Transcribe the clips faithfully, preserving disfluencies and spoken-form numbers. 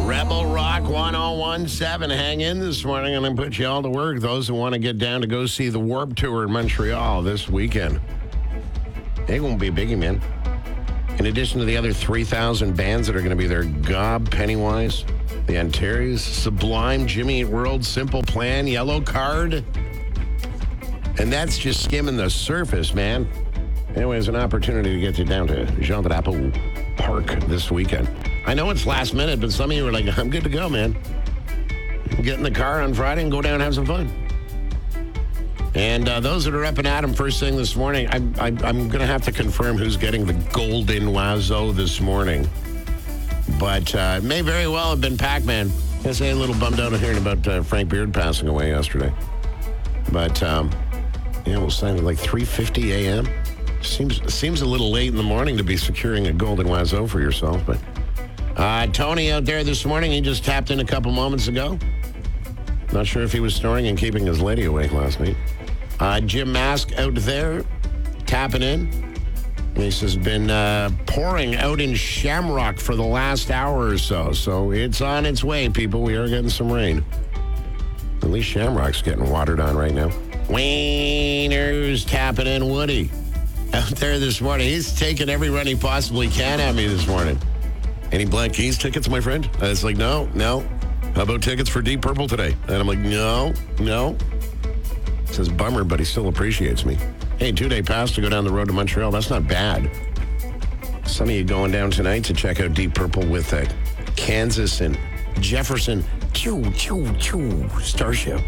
Rebel Rock one oh one point seven. Hang in this morning and then put you all to work. Those who want to get down to go see the Warped Tour in Montreal this weekend. It won't be a biggie, man. In addition to the other three thousand bands that are going to be there, Gob, Pennywise, the Antares, Sublime, Jimmy Eat World, Simple Plan, Yellow Card. And that's just skimming the surface, man. Anyway, it's an opportunity to get you down to Jean Drapeau Park this weekend. I know it's last minute, but some of you are like, I'm good to go, man. Get in the car on Friday and go down and have some fun. And uh, those that are up and at 'em first thing this morning, I, I, I'm going to have to confirm who's getting the Golden Oiseau this morning. But uh, it may very well have been Pac-Man. I say a little bummed out of hearing about uh, Frank Beard passing away yesterday. But, um, yeah, we'll sign at like three fifty a.m. Seems seems a little late in the morning to be securing a Golden Oiseau for yourself. But uh, Tony out there this morning, he just tapped in a couple moments ago. Not sure if he was snoring and keeping his lady awake last night. Uh, Jim Mask out there, tapping in. This has been uh, pouring out in Shamrock for the last hour or so. So it's on its way, people. We are getting some rain. At least Shamrock's getting watered on right now. Wiener's tapping in. Woody out there this morning. He's taking every run he possibly can at me this morning. Any Black Keys tickets, my friend? I was like, no, no. How about tickets for Deep Purple today? And I'm like, no, no. Says bummer, but he still appreciates me. Hey, two-day pass to go down the road to Montreal. That's not bad. Some of you going down tonight to check out Deep Purple with uh, Kansas and Jefferson. Choo, choo, choo. Starship.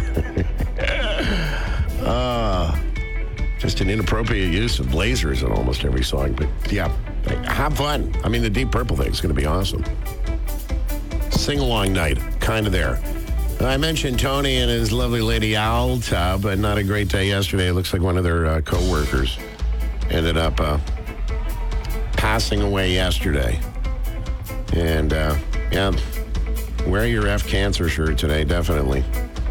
uh, just an inappropriate use of lasers in almost every song. But yeah, have fun. I mean, the Deep Purple thing is going to be awesome. Sing-along night, kind of there. I mentioned Tony and his lovely lady Alta, but not a great day yesterday. It looks like one of their uh, co-workers ended up uh, passing away yesterday. And, uh, yeah, wear your F cancer shirt today, definitely.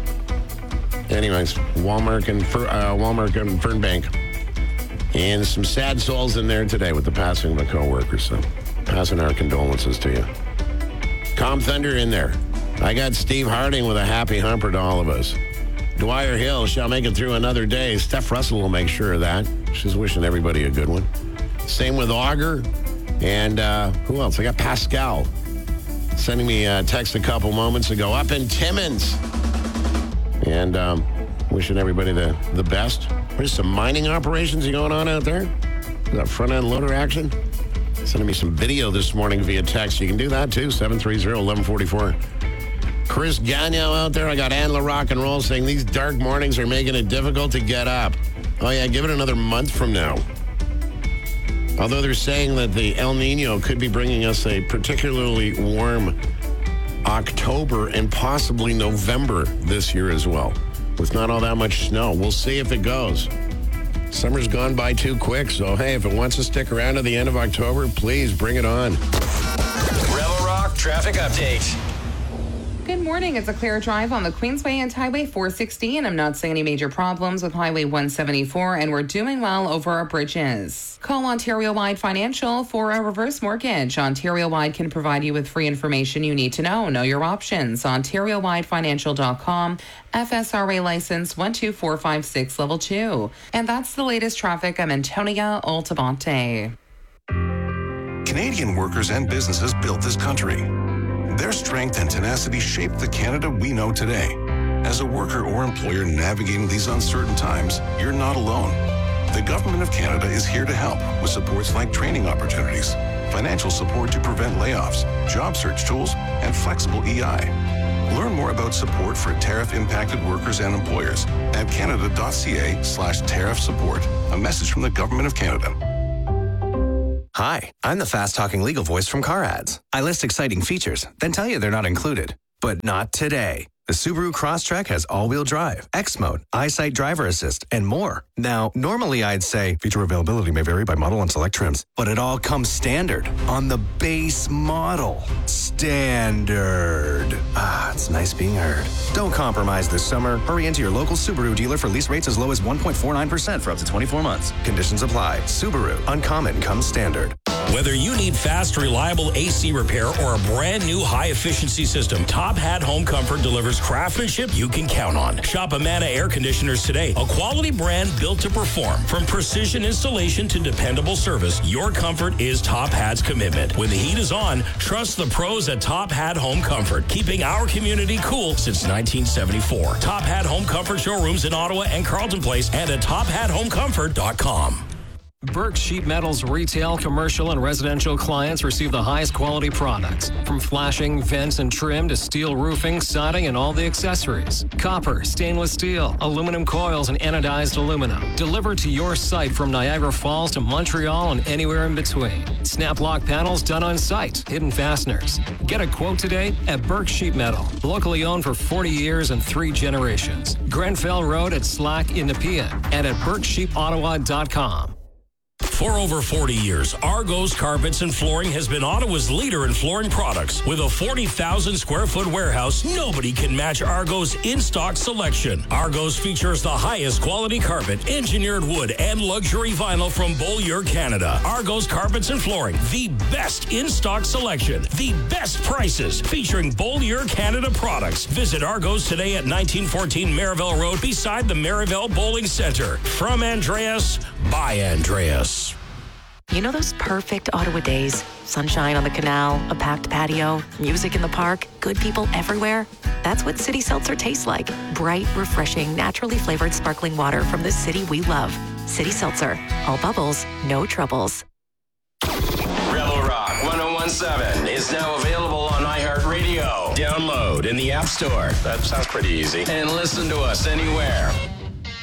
Anyways, Walmart and, Fer- uh, Walmart and Fernbank. And some sad souls in there today with the passing of a co-worker. So, passing our condolences to you. Calm Thunder in there. I got Steve Harding with a happy humper to all of us. Dwyer Hill shall make it through another day. Steph Russell will make sure of that. She's wishing everybody a good one. Same with Auger. And uh, who else? I got Pascal sending me a text a couple moments ago up in Timmins. And um, wishing everybody the, the best. There's some mining operations going on out there. Got front-end loader action. Sending me some video this morning via text. You can do that too, seven three zero, one one four four. Chris Gagnon out there. I got Anla Rock and Roll saying these dark mornings are making it difficult to get up. Oh, yeah, give it another month from now. Although they're saying that the El Nino could be bringing us a particularly warm October and possibly November this year as well, with not all that much snow. We'll see if it goes. Summer's gone by too quick, so hey, if it wants to stick around to the end of October, please bring it on. Rebel Rock traffic update. Good morning. It's a clear drive on the Queensway and Highway four sixty, and I'm not seeing any major problems with Highway one seventy-four, and we're doing well over our bridges. Call Ontario-Wide Financial for a reverse mortgage. Ontario-Wide can provide you with free information you need to know. Know your options. Ontario Wide Financial dot com. F S R A license one two four five six level two. And that's the latest traffic. I'm Antonia Altabante. Canadian workers and businesses built this country. Their strength and tenacity shaped the Canada we know today. As a worker or employer navigating these uncertain times, you're not alone. The Government of Canada is here to help with supports like training opportunities, financial support to prevent layoffs, job search tools, and flexible E I. Learn more about support for tariff-impacted workers and employers at canada.ca slash tariff support. A message from the Government of Canada. Hi, I'm the fast-talking legal voice from Car Ads. I list exciting features, then tell you they're not included. But not today. The Subaru Crosstrek has all-wheel drive, X-Mode, EyeSight driver assist, and more. Now, normally I'd say feature availability may vary by model and select trims, but it all comes standard on the base model. Standard. Ah, it's nice being heard. Don't compromise this summer. Hurry into your local Subaru dealer for lease rates as low as one point four nine percent for up to twenty-four months. Conditions apply. Subaru. Uncommon comes standard. Whether you need fast, reliable A C repair or a brand new high-efficiency system, Top Hat Home Comfort delivers craftsmanship you can count on. Shop Amana Air Conditioners today, a quality brand built to perform. From precision installation to dependable service, your comfort is Top Hat's commitment. When the heat is on, trust the pros at Top Hat Home Comfort, keeping our community cool since nineteen seventy-four. Top Hat Home Comfort showrooms in Ottawa and Carleton Place and at top hat home comfort dot com. Burke Sheet Metal's retail, commercial, and residential clients receive the highest quality products. From flashing, vents, and trim to steel roofing, siding, and all the accessories. Copper, stainless steel, aluminum coils, and anodized aluminum. Delivered to your site from Niagara Falls to Montreal and anywhere in between. Snap lock panels done on site. Hidden fasteners. Get a quote today at Burke Sheet Metal. Locally owned for forty years and three generations. Grenfell Road at Slack in Nepean and at burke sheep ottawa dot com. For over forty years, Argos Carpets and Flooring has been Ottawa's leader in flooring products. With a forty thousand square foot warehouse, nobody can match Argos' in-stock selection. Argos features the highest quality carpet, engineered wood, and luxury vinyl from Beaulieu, Canada. Argos Carpets and Flooring, the best in-stock selection, the best prices, featuring Beaulieu, Canada products. Visit Argos today at nineteen fourteen Maryville Road beside the Maryville Bowling Center. From Andreas, by Andreas. You know those perfect Ottawa days? Sunshine on the canal, a packed patio, music in the park, good people everywhere? That's what City Seltzer tastes like. Bright, refreshing, naturally flavored sparkling water from the city we love. City Seltzer. All bubbles, no troubles. Rebel Rock ten seventeen is now available on iHeartRadio. Download in the App Store. That sounds pretty easy. And listen to us anywhere.